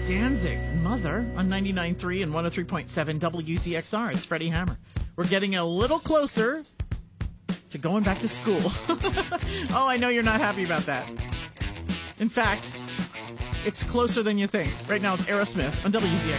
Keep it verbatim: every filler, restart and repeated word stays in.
Danzig, Mother, on ninety-nine point three and one oh three point seven W Z X R. It's Freddie Hammer. We're getting a little closer to going back to school. Oh, I know you're not happy about that. In fact, it's closer than you think. Right now it's Aerosmith on W Z X R.